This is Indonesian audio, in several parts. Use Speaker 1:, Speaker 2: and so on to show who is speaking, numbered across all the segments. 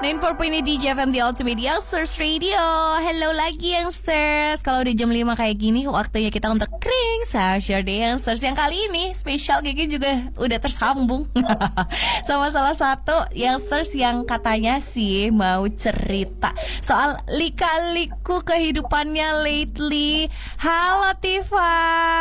Speaker 1: 94.8 DJFM The Ultimate Youngsters Radio. Hello lagi Youngsters. Kalau udah jam 5 kayak gini, waktunya kita untuk kring Sahur The Youngsters. Yang kali ini spesial Kiki juga udah tersambung sama salah satu Youngsters yang katanya sih mau cerita soal lika-liku kehidupannya lately. Halo Tifa.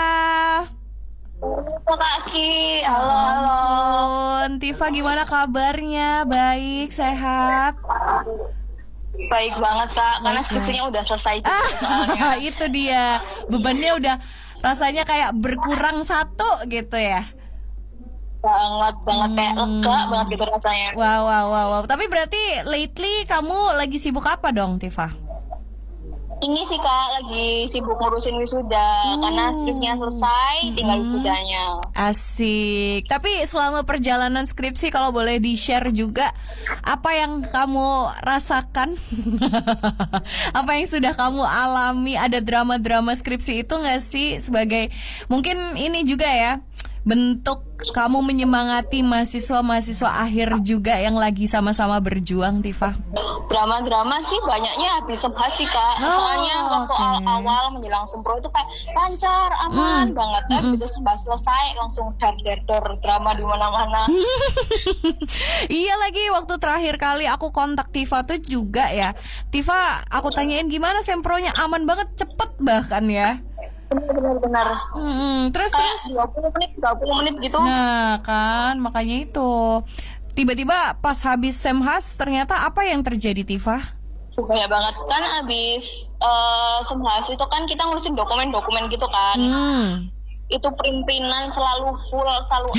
Speaker 2: Halo Kak Ki, halo.
Speaker 1: Tifa gimana kabarnya? Baik, sehat?
Speaker 2: Baik banget Kak, karena skripsinya udah selesai juga soalnya.
Speaker 1: Itu dia, bebannya udah rasanya kayak berkurang satu gitu ya.
Speaker 2: Banget kayak lega banget gitu rasanya.
Speaker 1: Wow. Tapi berarti lately kamu lagi sibuk apa dong, Tifa?
Speaker 2: Ini sih Kak, lagi sibuk ngurusin wisuda karena skripsinya selesai, tinggal wisudanya.
Speaker 1: Asik. Tapi selama perjalanan skripsi kalau boleh di-share juga apa yang kamu rasakan? Apa yang sudah kamu alami? Ada drama-drama skripsi itu gak sih? Sebagai mungkin ini juga ya, bentuk kamu menyemangati mahasiswa-mahasiswa akhir juga yang lagi sama-sama berjuang, Tifa.
Speaker 2: Drama-drama sih banyaknya habis semhas sih Kak. Soalnya waktu awal menjelang sempro itu kayak lancar, aman banget. Begitu semhas selesai langsung dar drama di mana-mana.
Speaker 1: Iya lagi, waktu terakhir kali aku kontak Tifa tuh juga ya. Tifa, aku tanyain gimana sempronya, aman banget, cepet bahkan ya.
Speaker 2: Benar.
Speaker 1: Terus
Speaker 2: 20 menit gitu.
Speaker 1: Nah kan makanya itu tiba-tiba pas habis semhas ternyata apa yang terjadi, Tifa?
Speaker 2: Banyak banget kan abis semhas itu kan kita ngurusin dokumen gitu kan. Itu printinan selalu full, selalu